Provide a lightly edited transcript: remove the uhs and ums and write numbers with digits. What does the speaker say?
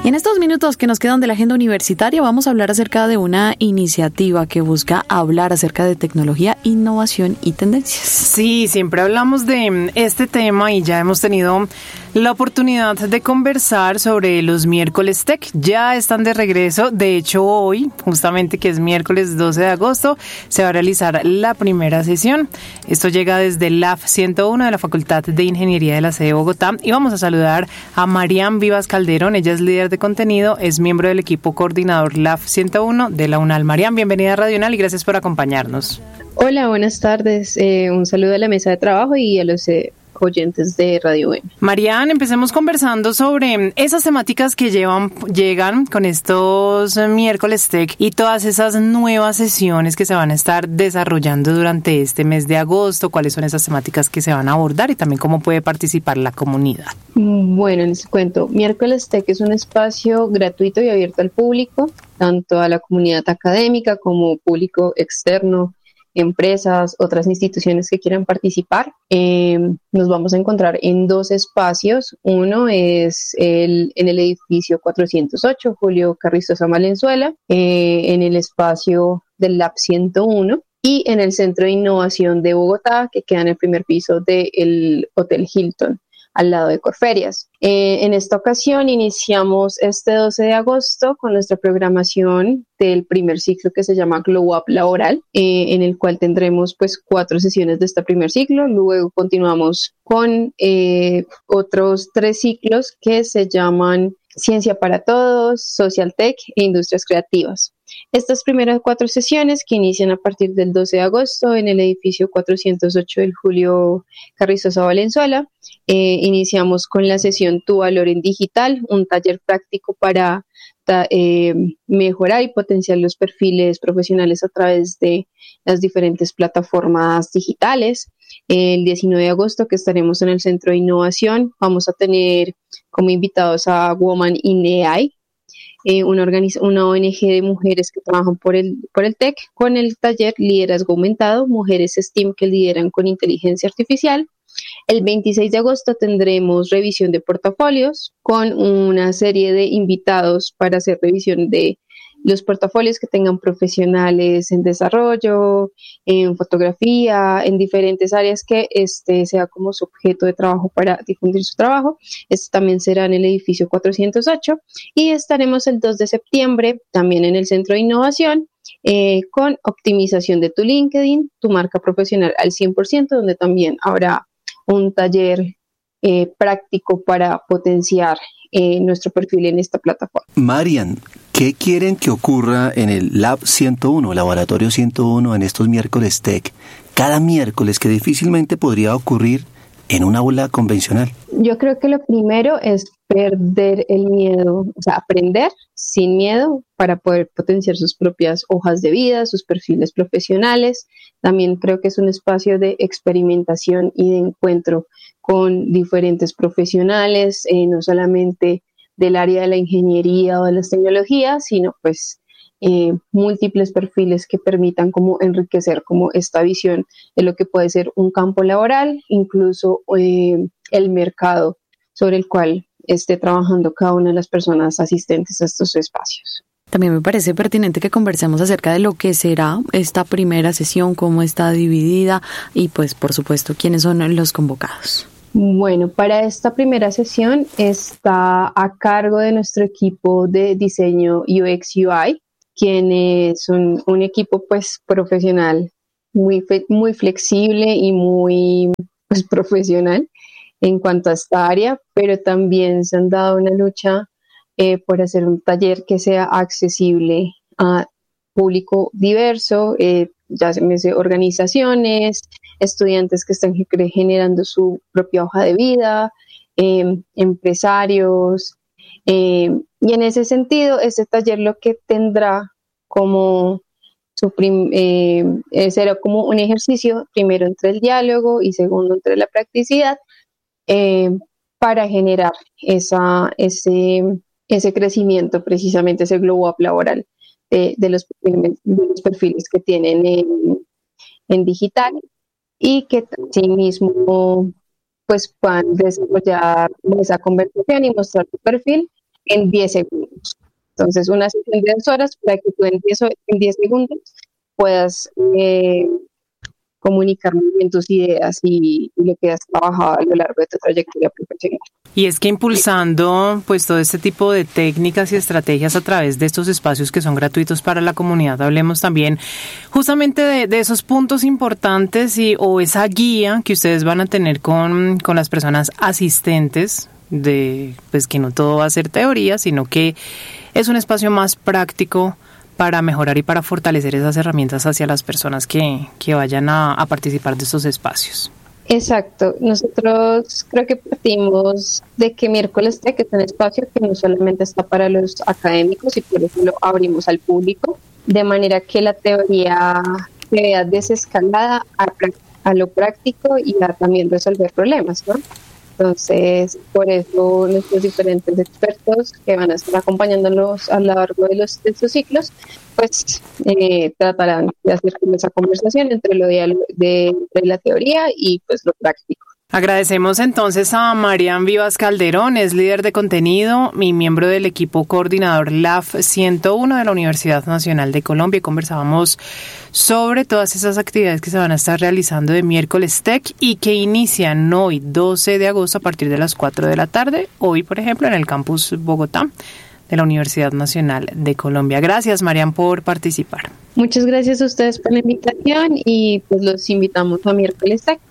Y en estos minutos que nos quedan de la agenda universitaria vamos a hablar acerca de una iniciativa que busca hablar acerca de tecnología, innovación y tendencias. Sí, siempre hablamos de este tema y ya hemos tenido la oportunidad de conversar sobre los miércoles Tech. Ya están de regreso. De hecho, hoy, justamente que es miércoles 12 de agosto, se va a realizar la primera sesión. Esto llega desde LAF 101 de la Facultad de Ingeniería de la sede de Bogotá. Y vamos a saludar a Marian Vivas Calderón. Ella es líder de contenido, es miembro del equipo coordinador LAF 101 de la UNAL. Marian, bienvenida a Radio UNAL y gracias por acompañarnos. Hola, buenas tardes. Un saludo a la mesa de trabajo y a los oyentes de Radio UNAL. Marian, empecemos conversando sobre esas temáticas que llegan con estos miércoles Tech y todas esas nuevas sesiones que se van a estar desarrollando durante este mes de agosto. ¿Cuáles son esas temáticas que se van a abordar y también cómo puede participar la comunidad? Bueno, les cuento. Miércoles Tech es un espacio gratuito y abierto al público, tanto a la comunidad académica como público externo, empresas, otras instituciones que quieran participar. Nos vamos a encontrar en dos espacios. Uno es en el edificio 408, Julio Carrizosa Valenzuela, en el espacio del Lab 101 y en el Centro de Innovación de Bogotá, que queda en el primer piso del Hotel Hilton, al lado de Corferias. En esta ocasión iniciamos este 12 de agosto con nuestra programación del primer ciclo que se llama Glow Up Laboral, en el cual tendremos pues 4 sesiones de este primer ciclo. Luego continuamos con otros 3 ciclos que se llaman Ciencia para Todos, Social Tech e Industrias Creativas. Estas primeras 4 sesiones que inician a partir del 12 de agosto en el edificio 408 del Julio Carrizosa Valenzuela. Iniciamos con la sesión Tu Valor en Digital, un taller práctico para mejorar y potenciar los perfiles profesionales a través de las diferentes plataformas digitales. El 19 de agosto, que estaremos en el Centro de Innovación, vamos a tener como invitados a Woman in AI, una ONG de mujeres que trabajan por el TEC, con el taller Liderazgo Aumentado, Mujeres STEAM que lideran con inteligencia artificial. El 26 de agosto tendremos revisión de portafolios con una serie de invitados para hacer revisión de los portafolios que tengan profesionales en desarrollo, en fotografía, en diferentes áreas que sea como su objeto de trabajo para difundir su trabajo. Esto también será en el edificio 408 y estaremos el 2 de septiembre también en el Centro de Innovación con optimización de tu LinkedIn, tu marca profesional al 100%, donde también habrá un taller práctico para potenciar nuestro perfil en esta plataforma. Marian, ¿qué quieren que ocurra en el Lab 101, Laboratorio 101, en estos miércoles Tech? Cada miércoles que difícilmente podría ocurrir en una aula convencional. Yo creo que lo primero es perder el miedo, o sea, aprender sin miedo para poder potenciar sus propias hojas de vida, sus perfiles profesionales. También creo que es un espacio de experimentación y de encuentro con diferentes profesionales, no solamente del área de la ingeniería o de las tecnologías, sino pues múltiples perfiles que permitan como enriquecer como esta visión de lo que puede ser un campo laboral, incluso el mercado sobre el cual esté trabajando cada una de las personas asistentes a estos espacios. También me parece pertinente que conversemos acerca de lo que será esta primera sesión, cómo está dividida y pues por supuesto quiénes son los convocados. Bueno, para esta primera sesión está a cargo de nuestro equipo de diseño UX UI, quienes son un equipo pues profesional muy flexible y muy pues profesional en cuanto a esta área, pero también se han dado una lucha por hacer un taller que sea accesible a público diverso, ya se organizaciones, estudiantes que están generando su propia hoja de vida, empresarios, y en ese sentido, este taller lo que tendrá como será como un ejercicio, primero entre el diálogo y segundo entre la practicidad, para generar ese crecimiento, precisamente ese glow up laboral de los perfiles que tienen en digital y que sí mismo pues puedan desarrollar esa conversación y mostrar tu perfil en 10 segundos. Entonces, una sesión de 2 horas para que tú en 10 segundos puedas comunicar muy bien tus ideas y lo que has trabajado a lo largo de tu trayectoria profesional. Y es que impulsando pues todo este tipo de técnicas y estrategias a través de estos espacios que son gratuitos para la comunidad, hablemos también justamente de esos puntos importantes o esa guía que ustedes van a tener con las personas asistentes, de pues que no todo va a ser teoría, sino que es un espacio más práctico para mejorar y para fortalecer esas herramientas hacia las personas que vayan a participar de estos espacios. Exacto. Nosotros creo que partimos de que Miércoles Tech es un espacio que no solamente está para los académicos y por eso lo abrimos al público, de manera que la teoría se vea desescalada a lo práctico y a también resolver problemas, ¿no? Entonces, por eso nuestros diferentes expertos que van a estar acompañándonos a lo largo de estos ciclos, pues tratarán de hacer esa conversación entre entre la teoría y pues lo práctico. Agradecemos entonces a Marian Vivas Calderón, es líder de contenido y miembro del equipo coordinador LAF 101 de la Universidad Nacional de Colombia. Conversábamos sobre todas esas actividades que se van a estar realizando de Miércoles Tech y que inician hoy, 12 de agosto, a partir de las 4 de la tarde. Hoy, por ejemplo, en el campus Bogotá de la Universidad Nacional de Colombia. Gracias, Marian, por participar. Muchas gracias a ustedes por la invitación y pues los invitamos a Miércoles Tech.